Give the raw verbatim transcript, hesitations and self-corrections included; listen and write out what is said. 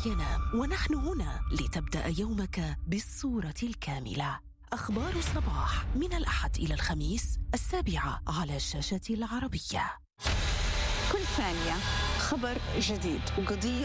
ينام، ونحن هنا لتبدأ يومك بالصورة الكاملة. أخبار الصباح من الأحد إلى الخميس السابعة على الشاشة العربية. كل ثانية خبر جديد وقضية